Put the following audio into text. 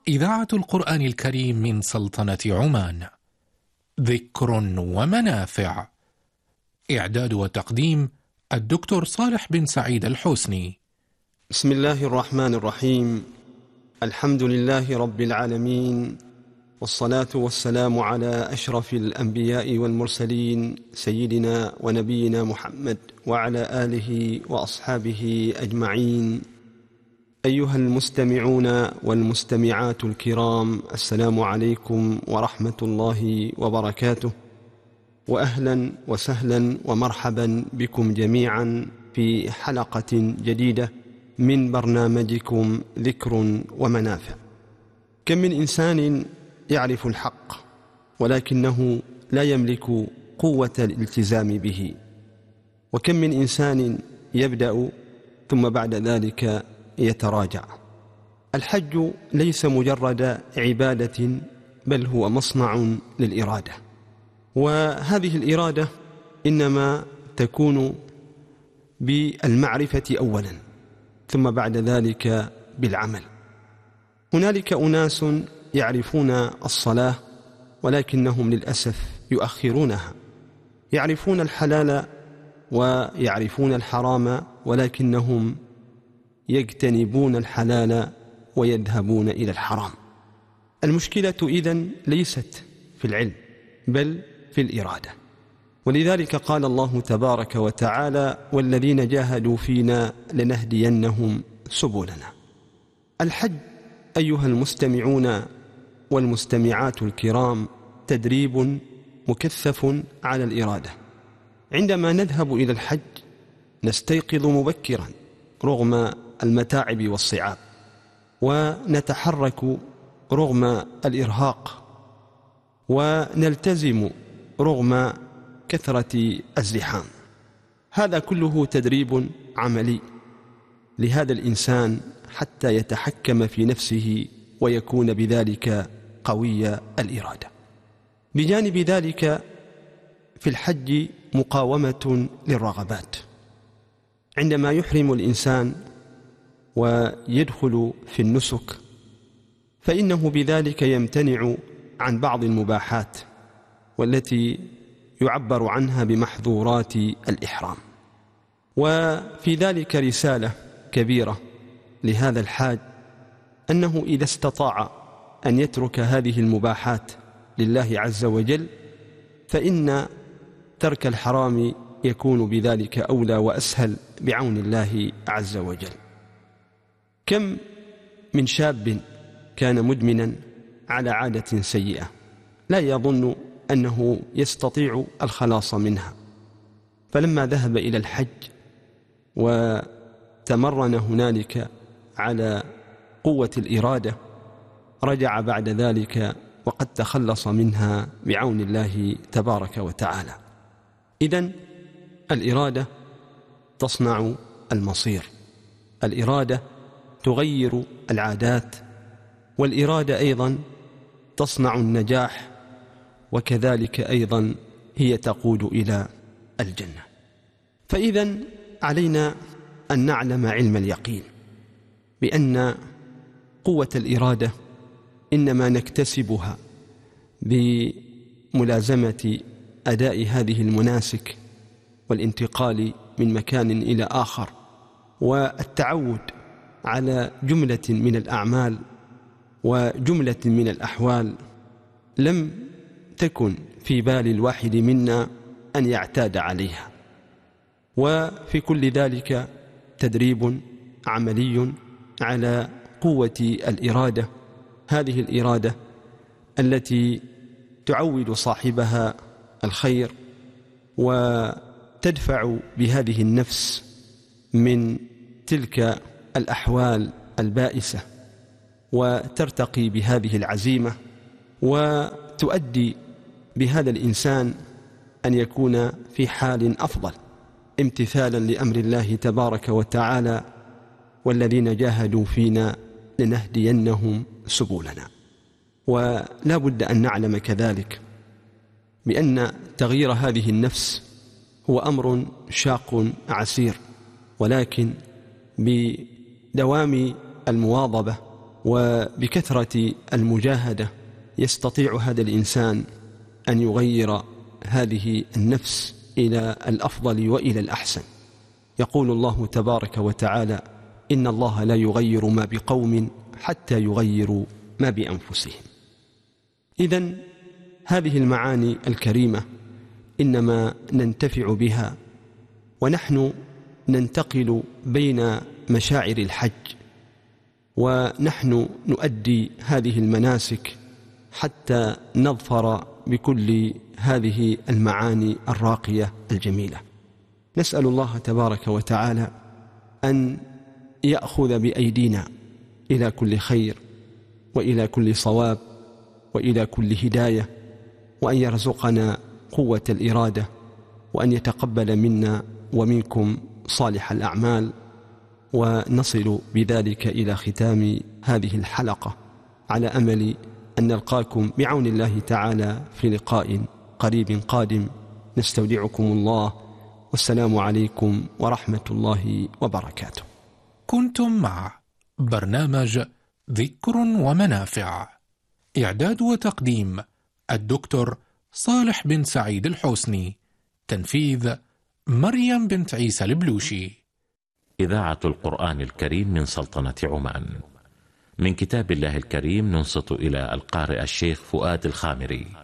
إذاعة القرآن الكريم من سلطنة عمان. ذكر ومنافع. إعداد وتقديم الدكتور صالح بن سعيد الحسني. بسم الله الرحمن الرحيم. الحمد لله رب العالمين، والصلاة والسلام على أشرف الأنبياء والمرسلين سيدنا ونبينا محمد وعلى آله وأصحابه أجمعين. أيها المستمعون والمستمعات الكرام، السلام عليكم ورحمة الله وبركاته، وأهلا وسهلا ومرحبا بكم جميعا في حلقة جديدة من برنامجكم ذكر ومنافع. كم من إنسان يعرف الحق ولكنه لا يملك قوة الالتزام به، وكم من إنسان يبدأ ثم بعد ذلك يتراجع. الحج ليس مجرد عبادة، بل هو مصنع للإرادة، وهذه الإرادة إنما تكون بالمعرفة أولا ثم بعد ذلك بالعمل. هنالك أناس يعرفون الصلاة ولكنهم للأسف يؤخرونها، يعرفون الحلال ويعرفون الحرام ولكنهم يجتنبون الحلال ويذهبون إلى الحرام. المشكلة إذن ليست في العلم بل في الإرادة، ولذلك قال الله تبارك وتعالى: والذين جاهدوا فينا لنهدينهم سبلنا. الحج أيها المستمعون والمستمعات الكرام تدريب مكثف على الإرادة. عندما نذهب إلى الحج نستيقظ مبكرا رغم المتاعب والصعاب، ونتحرك رغم الإرهاق، ونلتزم رغم كثرة الزحام. هذا كله تدريب عملي لهذا الإنسان حتى يتحكم في نفسه ويكون بذلك قوي الإرادة. بجانب ذلك في الحج مقاومة للرغبات. عندما يحرم الإنسان ويدخل في النسك فإنه بذلك يمتنع عن بعض المباحات والتي يعبر عنها بمحظورات الإحرام. وفي ذلك رسالة كبيرة لهذا الحاج، أنه إذا استطاع أن يترك هذه المباحات لله عز وجل فإن ترك الحرام يكون بذلك أولى وأسهل بعون الله عز وجل. كم من شاب كان مدمنا على عادة سيئة لا يظن أنه يستطيع الخلاص منها، فلما ذهب إلى الحج وتمرن هنالك على قوة الإرادة رجع بعد ذلك وقد تخلص منها بعون الله تبارك وتعالى. إذن الإرادة تصنع المصير، الإرادة تغير العادات، والإرادة أيضا تصنع النجاح، وكذلك أيضا هي تقود إلى الجنة. فإذن علينا أن نعلم علم اليقين بأن قوة الإرادة إنما نكتسبها بملازمة أداء هذه المناسك والانتقال من مكان إلى آخر، والتعود على جملة من الأعمال وجملة من الأحوال لم تكن في بال الواحد منا أن يعتاد عليها. وفي كل ذلك تدريب عملي على قوة الإرادة، هذه الإرادة التي تعود صاحبها الخير وتدفع بهذه النفس من تلك الأحوال البائسة، وترتقي بهذه العزيمة، وتؤدي بهذا الإنسان أن يكون في حال أفضل امتثالا لأمر الله تبارك وتعالى: والذين جاهدوا فينا لنهدينهم سبلنا. ولا بد أن نعلم كذلك بأن تغيير هذه النفس هو أمر شاق عسير، ولكن بدوام المواظبة وبكثرة المجاهدة يستطيع هذا الإنسان أن يغير هذه النفس إلى الأفضل وإلى الأحسن. يقول الله تبارك وتعالى: إن الله لا يغير ما بقوم حتى يغيروا ما بأنفسهم. إذن هذه المعاني الكريمة إنما ننتفع بها ونحن ننتقل بين مشاعر الحج، ونحن نؤدي هذه المناسك حتى نظفر بكل هذه المعاني الراقية الجميلة. نسأل الله تبارك وتعالى أن يأخذ بأيدينا إلى كل خير وإلى كل صواب وإلى كل هداية، وأن يرزقنا قوة الإرادة، وأن يتقبل منا ومنكم صالح الأعمال، ونصل بذلك إلى ختام هذه الحلقة، على أمل أن نلقاكم بعون الله تعالى في لقاء قريب قادم. نستودعكم الله، والسلام عليكم ورحمة الله وبركاته. كنتم مع برنامج ذكر ومنافع، إعداد وتقديم الدكتور صالح بن سعيد الحوسني، تنفيذ مريم بنت عيسى البلوشي. إذاعة القرآن الكريم من سلطنة عمان. من كتاب الله الكريم ننصت إلى القارئ الشيخ فؤاد الخامري.